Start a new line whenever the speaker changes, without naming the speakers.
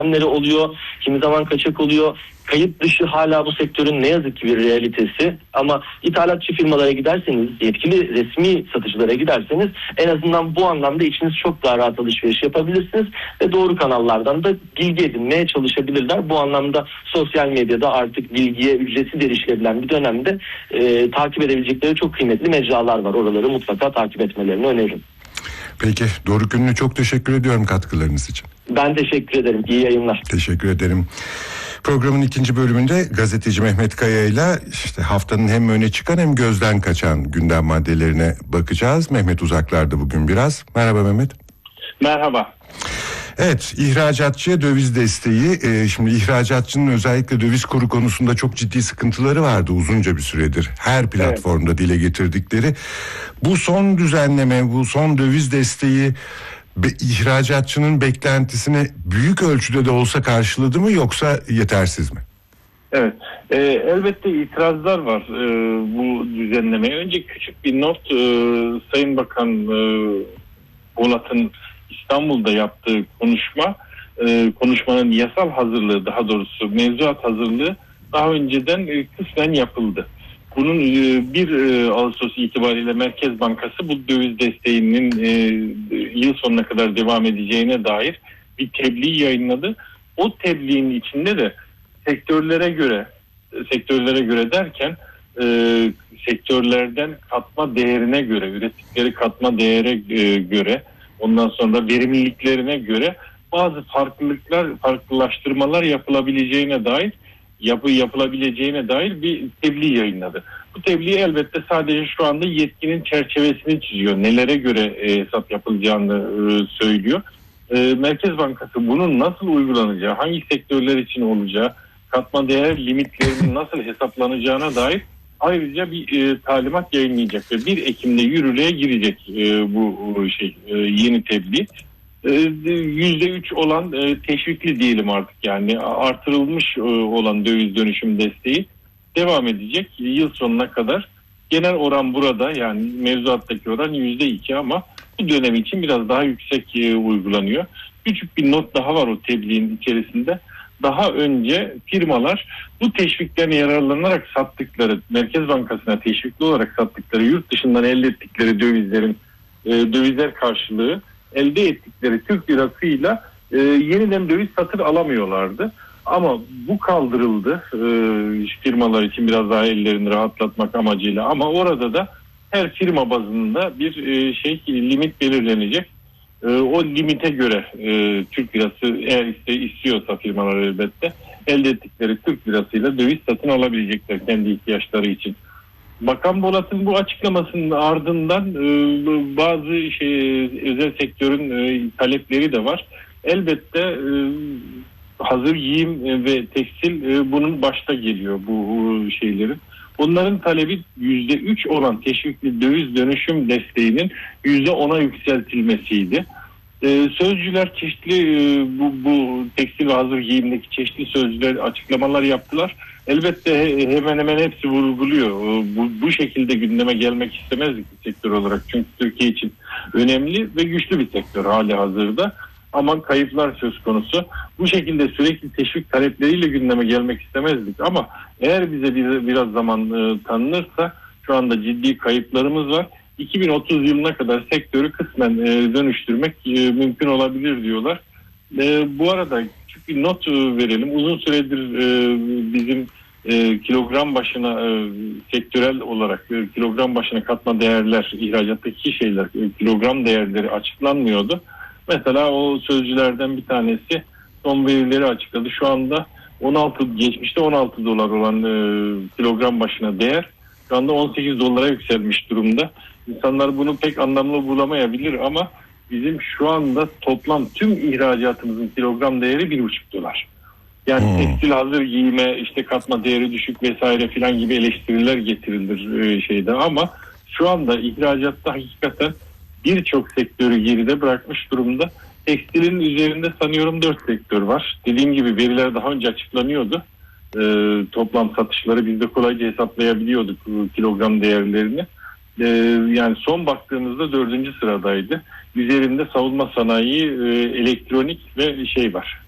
işlemleri oluyor, kimi zaman kaçak oluyor. Kayıt dışı hala bu sektörün ne yazık ki bir realitesi. Ama ithalatçı firmalara giderseniz, yetkili resmi satıcılara giderseniz en azından bu anlamda içiniz çok daha rahat alışveriş yapabilirsiniz ve doğru kanallardan da bilgi edinmeye çalışabilirler. Bu anlamda sosyal medyada artık bilgiye ücretsiz erişilebilen bir dönemde takip edebilecekleri çok kıymetli mecralar var. Oraları mutlaka takip etmelerini öneririm.
Peki Doruk Ünlü, çok teşekkür ediyorum katkılarınız için.
Ben teşekkür ederim. İyi yayınlar.
Teşekkür ederim. Programın ikinci bölümünde gazeteci Mehmet Kaya ile işte haftanın hem öne çıkan hem gözden kaçan gündem maddelerine bakacağız. Mehmet uzaklarda bugün biraz. Merhaba Mehmet.
Merhaba.
Evet, ihracatçıya döviz desteği. Şimdi ihracatçının özellikle döviz kuru konusunda çok ciddi sıkıntıları vardı uzunca bir süredir. Her platformda dile getirdikleri. Bu son düzenleme, bu son döviz desteği ihracatçının beklentisini büyük ölçüde de olsa karşıladı mı, yoksa yetersiz mi?
Evet, elbette itirazlar var bu düzenlemeye. Önce küçük bir not, Sayın Bakan Polat'ın İstanbul'da yaptığı konuşmanın yasal hazırlığı, daha doğrusu mevzuat hazırlığı daha önceden kısmen yapıldı. Bunun 1 Ağustos itibariyle Merkez Bankası bu döviz desteğinin yıl sonuna kadar devam edeceğine dair bir tebliğ yayınladı. O tebliğin içinde de sektörlere göre derken sektörlerden katma değerine göre, ürettikleri katma değere göre, ondan sonra verimliliklerine göre bazı farklılaştırmalar yapılabileceğine dair bir tebliğ yayınladı. Bu tebliğ elbette sadece şu anda yetkinin çerçevesini çiziyor. Nelere göre hesap yapılacağını söylüyor. Merkez Bankası bunun nasıl uygulanacağı, hangi sektörler için olacağı, katma değer limitlerinin nasıl hesaplanacağına dair ayrıca bir talimat yayınlayacak ve 1 Ekim'de yürürlüğe girecek bu yeni tebliğ. %3 olan teşvikli diyelim artık, yani artırılmış olan döviz dönüşüm desteği devam edecek yıl sonuna kadar. Genel oran burada, yani mevzuattaki oran %2 ama bu dönem için biraz daha yüksek uygulanıyor. Küçük bir not daha var o tebliğin içerisinde. Daha önce firmalar bu teşvikten yararlanarak sattıkları, Merkez Bankası'na teşvikli olarak sattıkları, yurt dışından elde ettikleri dövizler karşılığı elde ettikleri Türk lirasıyla yeniden döviz satın alamıyorlardı. Ama bu kaldırıldı firmalar için biraz daha ellerini rahatlatmak amacıyla. Ama orada da her firma bazında bir limit belirlenecek. O limite göre Türk lirası, eğer istiyorsa firmalar elbette, elde ettikleri Türk lirasıyla döviz satın alabilecekler kendi ihtiyaçları için. Bakan Polat'ın bu açıklamasının ardından bazı özel sektörün talepleri de var. Elbette hazır giyim ve tekstil bunun başta geliyor bu şeylerin. Onların talebi %3 olan teşvikli döviz dönüşüm desteğinin %10'a yükseltilmesiydi. Sözcüler çeşitli bu tekstil ve hazır giyimdeki çeşitli sözcüler açıklamalar yaptılar. Elbette hemen hemen hepsi vurguluyor. Bu şekilde gündeme gelmek istemezdik bir sektör olarak. Çünkü Türkiye için önemli ve güçlü bir sektör hali hazırda. Ama kayıplar söz konusu. Bu şekilde sürekli teşvik talepleriyle gündeme gelmek istemezdik. Ama eğer bize biraz zaman tanınırsa, şu anda ciddi kayıplarımız var. 2030 yılına kadar sektörü kısmen dönüştürmek mümkün olabilir diyorlar. Bu arada küçük bir not verelim. Uzun süredir bizim kilogram başına sektörel olarak kilogram başına katma değerler, ihracattaki kilogram değerleri açıklanmıyordu. Mesela o sözcülerden bir tanesi son verileri açıkladı. Şu anda geçmişte 16 dolar olan kilogram başına değer şu anda 18 dolara yükselmiş durumda. İnsanlar bunu pek anlamlı bulamayabilir ama bizim şu anda toplam tüm ihracatımızın kilogram değeri 1,5 dolar. Yani tekstil hazır giyime katma değeri düşük vesaire filan gibi eleştiriler getirilir ama şu anda ihracatta hakikaten birçok sektörü geride bırakmış durumda. Tekstilin üzerinde sanıyorum 4 sektör var. Dediğim gibi veriler daha önce açıklanıyordu. Toplam satışları biz de kolayca hesaplayabiliyorduk kilogram değerlerini. Yani son baktığımızda 4. sıradaydı. Üzerinde savunma sanayi, elektronik ve var.